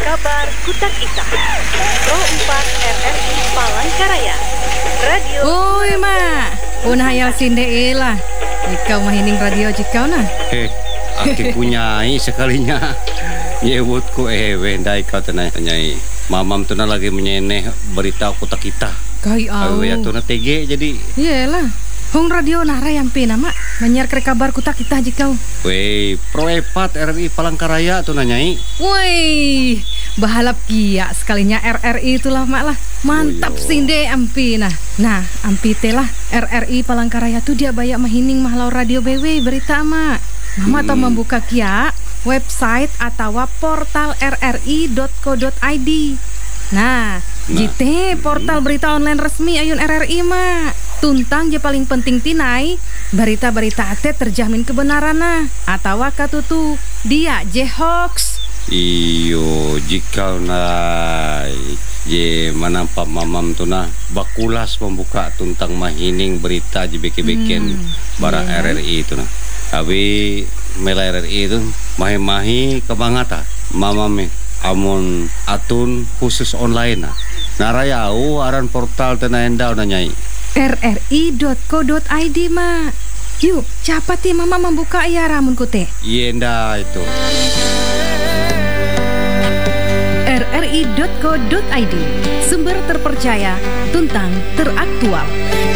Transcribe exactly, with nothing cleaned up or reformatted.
Kabar Kutak Ita Pro empat R R I Palangkaraya Radio. Oi mak, punah hayal sinde lah. Ikau mahining radio jikau nah. Heh, aki punyai sekalinya. Nyewut ku ewe ndai kau tenai nyai. Mamam tuna lagi menyeneh berita Kutak Ita. Kai au. Awe tuna T G jadi. Iyalah. Hong radio nara yang pina mak menyiar ke kabar Kutak Ita jikau. Wei, Pro empat R R I Palangkaraya tuna nyai. Woi, bahalap kia sekalinya R R I itulah mak lah. Mantap Oh, sinde ampi nah. Nah, ampi telah R R I Palangkaraya tuh dia bayak mahining mahlau radio B W berita mak. Mama hmm. tau membuka kia website atau portal r r i dot co dot i d. Nah, nah. Jite portal berita online resmi ayun R R I mak. Tuntang je paling penting tinai berita-berita ate terjamin kebenaran nah atau katutu dia je hoax. Iyo jika nai je manampak mamam tu nah bakulas membuka tuntang mahining berita je beke-beken hmm, bara yeah. R R I itu nah. Tapi mela R R I itu mahi-mahi kebangata mamam amun atun khusus online nah. Narayau aran portal tena endau na nyai. r r i dot co dot i d mak. Yuk, cepat ya mama membuka ya ramun kute. Yenda itu. r r i dot co dot i d, sumber terpercaya, tuntang teraktual.